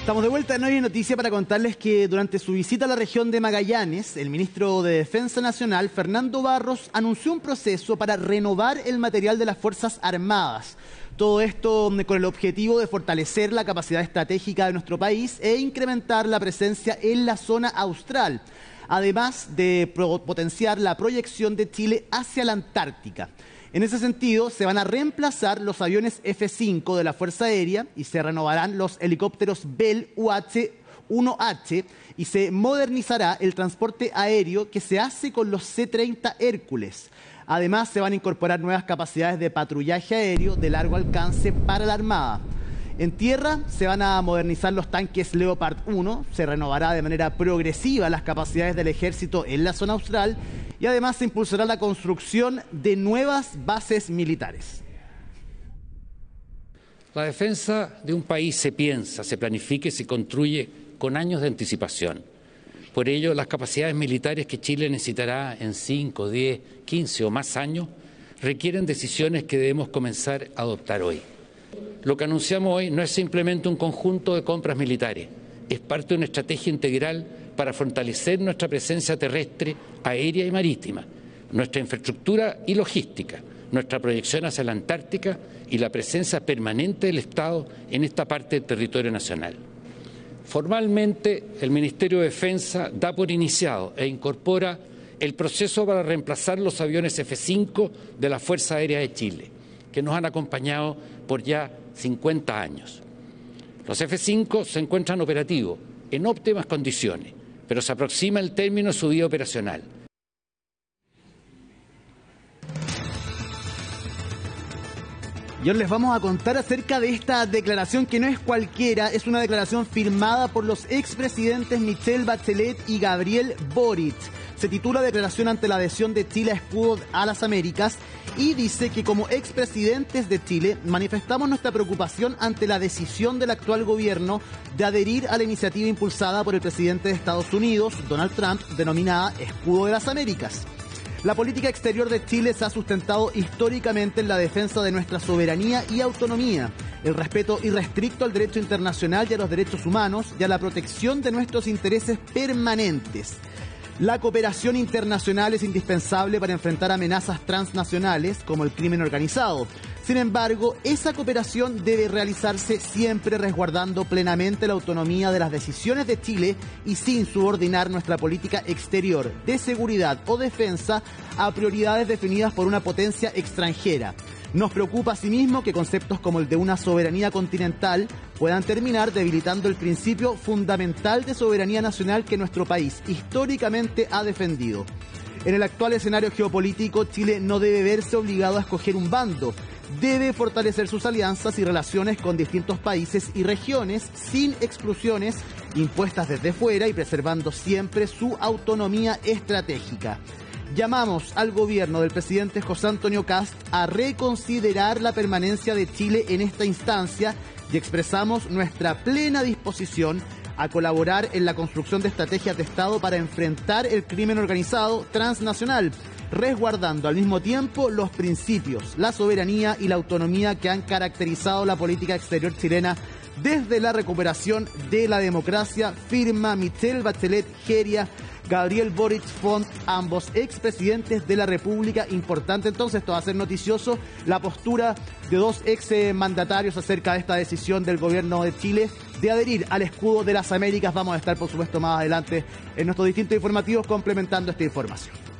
Estamos de vuelta en Hoy en Noticia para contarles que durante su visita a la región de Magallanes, el ministro de Defensa Nacional, Fernando Barros, anunció un proceso para renovar el material de las Fuerzas Armadas. Todo esto con el objetivo de fortalecer la capacidad estratégica de nuestro país e incrementar la presencia en la zona austral, además de potenciar la proyección de Chile hacia la Antártica. En ese sentido, se van a reemplazar los aviones F-5 de la Fuerza Aérea y se renovarán los helicópteros Bell UH-1H y se modernizará el transporte aéreo que se hace con los C-30 Hércules. Además, se van a incorporar nuevas capacidades de patrullaje aéreo de largo alcance para la Armada. En tierra se van a modernizar los tanques Leopard 1, se renovará de manera progresiva las capacidades del ejército en la zona austral y además se impulsará la construcción de nuevas bases militares. La defensa de un país se piensa, se planifica y se construye con años de anticipación. Por ello, las capacidades militares que Chile necesitará en 5, 10, 15 o más años requieren decisiones que debemos comenzar a adoptar hoy. Lo que anunciamos hoy no es simplemente un conjunto de compras militares, es parte de una estrategia integral para fortalecer nuestra presencia terrestre, aérea y marítima, nuestra infraestructura y logística, nuestra proyección hacia la Antártica y la presencia permanente del Estado en esta parte del territorio nacional. Formalmente, el Ministerio de Defensa da por iniciado e incorpora el proceso para reemplazar los aviones F-5 de la Fuerza Aérea de Chile, que nos han acompañado por ya 50 años. Los F-5 se encuentran operativos en óptimas condiciones, pero se aproxima el término de su vida operacional. Y ahora les vamos a contar acerca de esta declaración que no es cualquiera, es una declaración firmada por los expresidentes Michelle Bachelet y Gabriel Boric. Se titula Declaración ante la adhesión de Chile a Escudo a las Américas y dice que como expresidentes de Chile manifestamos nuestra preocupación ante la decisión del actual gobierno de adherir a la iniciativa impulsada por el presidente de Estados Unidos, Donald Trump, denominada Escudo de las Américas. La política exterior de Chile se ha sustentado históricamente en la defensa de nuestra soberanía y autonomía, el respeto irrestricto al derecho internacional y a los derechos humanos y a la protección de nuestros intereses permanentes. La cooperación internacional es indispensable para enfrentar amenazas transnacionales como el crimen organizado. Sin embargo, esa cooperación debe realizarse siempre resguardando plenamente la autonomía de las decisiones de Chile y sin subordinar nuestra política exterior, de seguridad o defensa a prioridades definidas por una potencia extranjera. Nos preocupa asimismo que conceptos como el de una soberanía continental puedan terminar debilitando el principio fundamental de soberanía nacional que nuestro país históricamente ha defendido. En el actual escenario geopolítico, Chile no debe verse obligado a escoger un bando. Debe fortalecer sus alianzas y relaciones con distintos países y regiones sin exclusiones impuestas desde fuera y preservando siempre su autonomía estratégica. Llamamos al gobierno del presidente José Antonio Kast a reconsiderar la permanencia de Chile en esta instancia y expresamos nuestra plena disposición a colaborar en la construcción de estrategias de Estado para enfrentar el crimen organizado transnacional, resguardando al mismo tiempo los principios, la soberanía y la autonomía que han caracterizado la política exterior chilena desde la recuperación de la democracia, firma Michelle Bachelet Jeria, Gabriel Boric Font, ambos expresidentes de la República. Importante entonces, esto va a ser noticioso, la postura de dos exmandatarios acerca de esta decisión del gobierno de Chile de adherir al Escudo de las Américas. Vamos a estar, por supuesto, más adelante en nuestros distintos informativos complementando esta información.